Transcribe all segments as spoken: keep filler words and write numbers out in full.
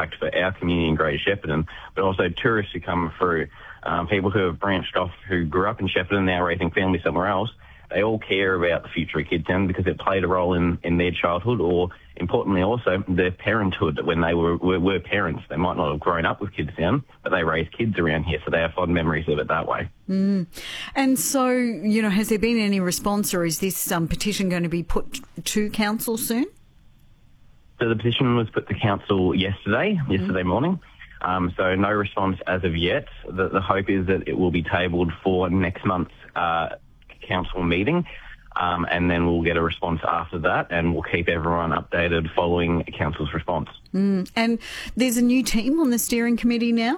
impact for our community in Greater Shepparton, but also tourists who come through, um, people who have branched off, who grew up in Shepparton, now raising families somewhere else. They all care about the future of Kidstown because it played a role in, in their childhood, or importantly also their parenthood when they were, were, were parents. They might not have grown up with Kidstown, but they raised kids around here, so they have fond memories of it that way. Mm. And so, you know, has there been any response, or is this um, petition going to be put to council soon? So the petition was put to council yesterday, yesterday mm. morning. Um, so no response as of yet. The, the hope is that it will be tabled for next month's uh, council meeting, um, and then we'll get a response after that, and we'll keep everyone updated following council's response. Mm. And there's a new team on the steering committee now?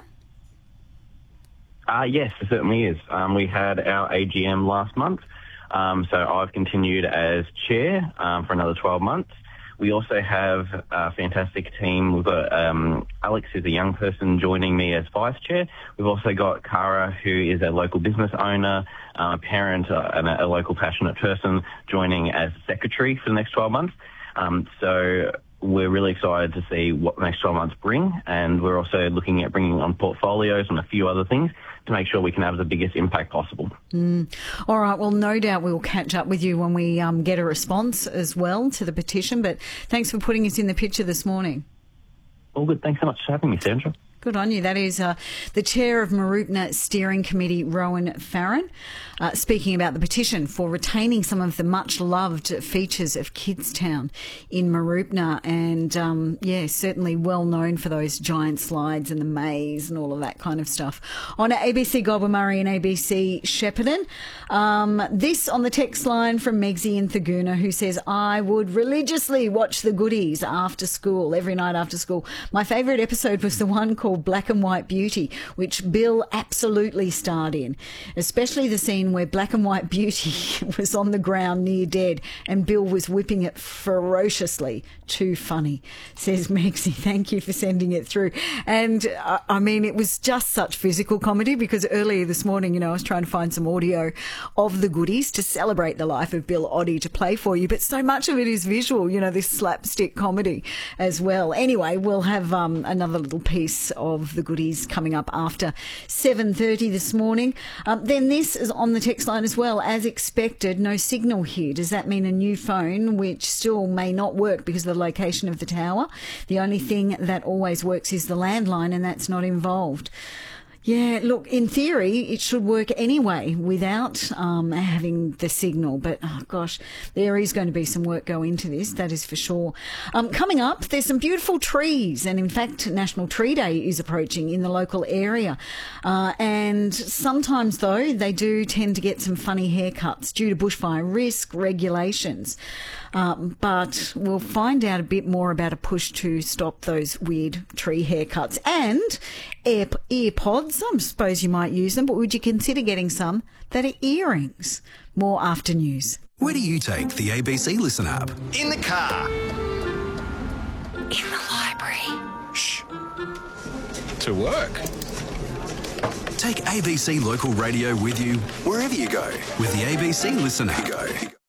Uh, yes, there certainly is. Um, we had our A G M last month, um, so I've continued as chair um, for another twelve months. We also have a fantastic team. We've got um, Alex, who's a young person, joining me as vice chair. We've also got Cara, who is a local business owner, a parent, uh, and a, a local passionate person, joining as secretary for the next twelve months. Um, so we're really excited to see what the next twelve months bring, and we're also looking at bringing on portfolios and a few other things to make sure we can have the biggest impact possible. Mm. All right, well, no doubt we'll catch up with you when we um, get a response as well to the petition, but thanks for putting us in the picture this morning. All good. Thanks so much for having me, Sandra. Good on you. That is uh, the chair of Mooroopna Steering Committee, Rowan Farron, uh, speaking about the petition for retaining some of the much-loved features of Kidstown in Mooroopna, and, um, yeah, certainly well known for those giant slides and the maze and all of that kind of stuff. On A B C Goulburn-Murray and A B C Shepparton, um, this on the text line from Megsy in Thaguna, who says, I would religiously watch the goodies after school, every night after school. My favourite episode was the one called Black and White Beauty, which Bill absolutely starred in, especially the scene where Black and White Beauty was on the ground near dead and Bill was whipping it ferociously. Too funny, says Megsy. Thank you for sending it through. And uh, I mean, it was just such physical comedy, because earlier this morning, you know, I was trying to find some audio of the goodies to celebrate the life of Bill Oddie to play for you, but so much of it is visual, you know, this slapstick comedy as well. Anyway, we'll have um, another little piece of the goodies coming up after seven thirty this morning. Um, then this is on the text line as well. As expected, no signal here. Does that mean a new phone, which still may not work because of the location of the tower? The only thing that always works is the landline, and that's not involved. Yeah, look, in theory, it should work anyway without um, having the signal. But, oh, gosh, there is going to be some work go into this, that is for sure. Um, coming up, there's some beautiful trees. And, in fact, National Tree Day is approaching in the local area. Uh, and sometimes, though, they do tend to get some funny haircuts due to bushfire risk regulations. Um, but we'll find out a bit more about a push to stop those weird tree haircuts. And ear, ear pods, I suppose you might use them, but would you consider getting some that are earrings? More after news. Where do you take the A B C Listen app? In the car. In the library. Shh. To work. Take A B C Local Radio with you wherever you go with the A B C Listen app. Go.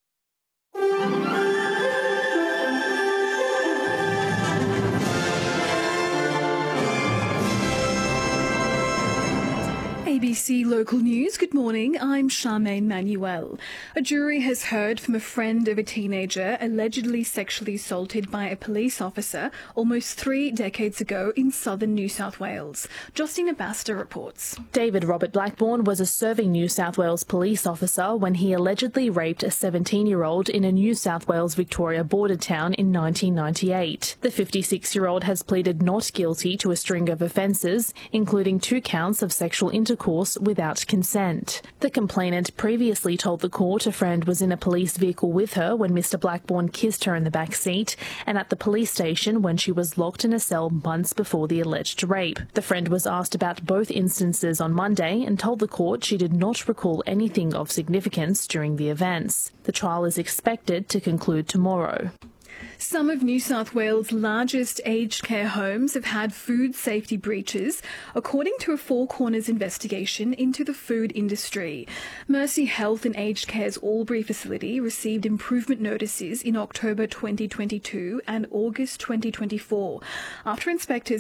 A B C Local News. Good morning. I'm Charmaine Manuel. A jury has heard from a friend of a teenager allegedly sexually assaulted by a police officer almost three decades ago in southern New South Wales. Justina Baster reports. David Robert Blackburn was a serving New South Wales police officer when he allegedly raped a seventeen-year-old in a New South Wales Victoria border town in nineteen ninety-eight. The fifty-six-year-old has pleaded not guilty to a string of offences, including two counts of sexual intercourse without consent. The complainant previously told the court a friend was in a police vehicle with her when Mister Blackburn kissed her in the back seat, and at the police station when she was locked in a cell months before the alleged rape. The friend was asked about both instances on Monday and told the court she did not recall anything of significance during the events. The trial is expected to conclude tomorrow. Some of New South Wales' largest aged care homes have had food safety breaches, according to a Four Corners investigation into the food industry. Mercy Health and Aged Care's Albury facility received improvement notices in October twenty twenty-two and August twenty twenty-four after inspectors